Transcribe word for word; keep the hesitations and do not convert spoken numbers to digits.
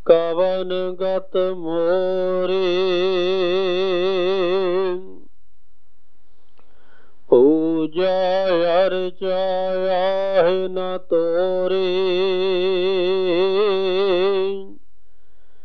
कवन गत मोरे पूजा अर्चा आहे न तोरे